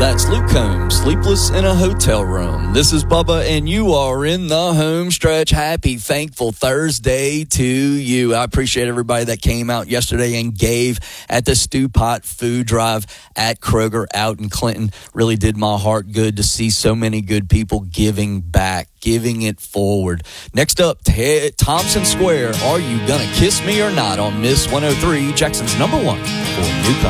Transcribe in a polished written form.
That's Luke Combs, Sleepless in a Hotel Room. This is Bubba, and you are in the home stretch. Happy, thankful Thursday to you. I appreciate everybody that came out yesterday and gave at the Stew Pot Food Drive at Kroger out in Clinton. Really did my heart good to see so many good people giving back, giving it forward. Next up, Thompson Square. Are you gonna kiss me or not on Miss 103, Jackson's number one for New Combs.